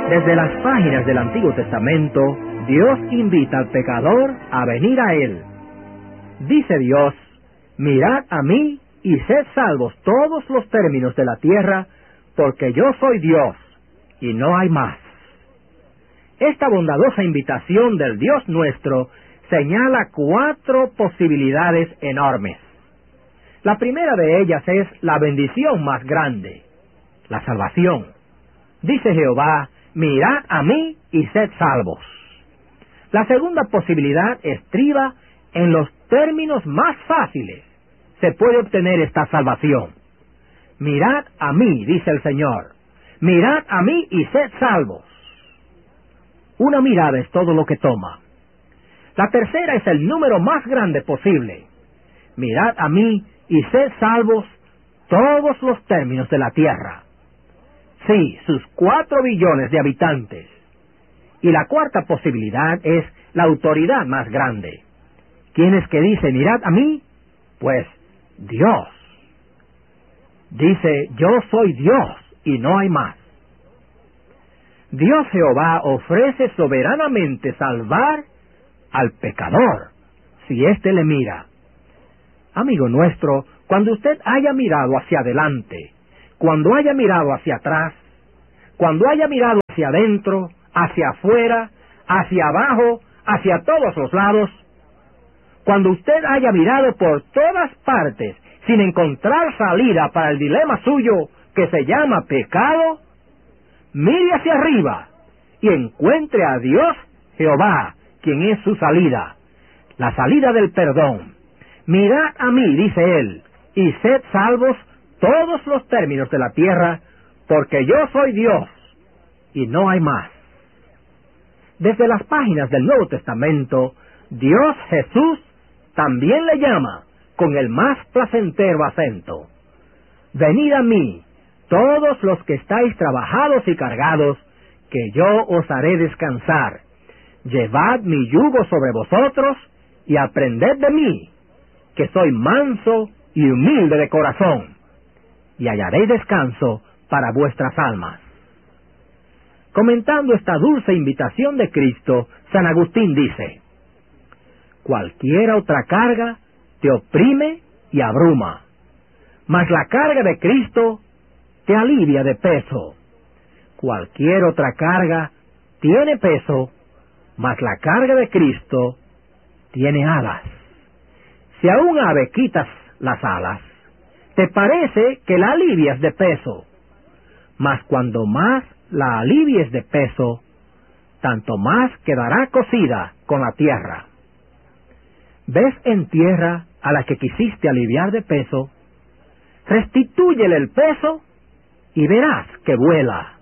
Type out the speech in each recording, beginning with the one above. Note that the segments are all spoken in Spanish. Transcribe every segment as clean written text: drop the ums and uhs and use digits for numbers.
Desde las páginas del Antiguo Testamento, Dios invita al pecador a venir a Él. Dice Dios: mirad a mí y sed salvos todos los términos de la tierra, porque yo soy Dios y no hay más. Esta bondadosa invitación del Dios nuestro señala 4 posibilidades enormes. La primera de ellas es la bendición más grande, la salvación. Dice Jehová: mirad a mí y sed salvos. La segunda posibilidad estriba en los términos más fáciles. Se puede obtener esta salvación. Mirad a mí, dice el Señor. Mirad a mí y sed salvos. Una mirada es todo lo que toma. La tercera es el número más grande posible. Mirad a mí y sed salvos todos los términos de la tierra. Sí, sus 4 billones de habitantes. Y la cuarta posibilidad es la autoridad más grande. ¿Quién es que dice mirad a mí? Pues Dios. Dice: yo soy Dios y no hay más. Dios Jehová ofrece soberanamente salvar al pecador, si éste le mira. Amigo nuestro, cuando usted haya mirado hacia adelante, cuando haya mirado hacia atrás, cuando haya mirado hacia adentro, hacia afuera, hacia abajo, hacia todos los lados, cuando usted haya mirado por todas partes sin encontrar salida para el dilema suyo que se llama pecado, mire hacia arriba y encuentre a Dios Jehová, quien es su salida, la salida del perdón. Mirad a mí, dice Él, y sed salvos todos los términos de la tierra, porque yo soy Dios y no hay más. Desde las páginas del Nuevo Testamento, Dios Jesús también le llama con el más placentero acento: venid a mí, todos los que estáis trabajados y cargados, que yo os haré descansar. Llevad mi yugo sobre vosotros y aprended de mí, que soy manso y humilde de corazón, y hallaréis descanso para vuestras almas. Comentando esta dulce invitación de Cristo, San Agustín dice: cualquier otra carga te oprime y abruma, mas la carga de Cristo te alivia de peso. Cualquier otra carga tiene peso, mas la carga de Cristo tiene alas. Si a un ave quitas las alas, te parece que la alivias de peso, mas cuando más la alivies de peso, tanto más quedará cosida con la tierra. ¿Ves en tierra a la que quisiste aliviar de peso? Restitúyele el peso y verás que vuela.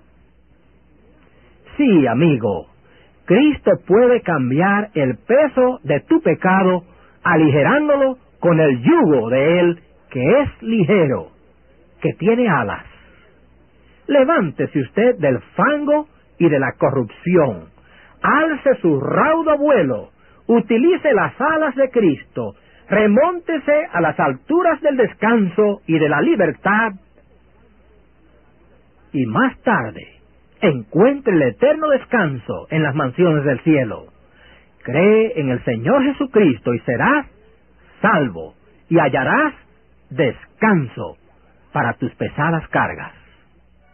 Sí, amigo, Cristo puede cambiar el peso de tu pecado, aligerándolo con el yugo de Él, que es ligero, que tiene alas. Levántese usted del fango y de la corrupción, alce su raudo vuelo, utilice las alas de Cristo, remóntese a las alturas del descanso y de la libertad, y más tarde encuentre el eterno descanso en las mansiones del cielo. Cree en el Señor Jesucristo y serás salvo, y hallarás descanso para tus pesadas cargas.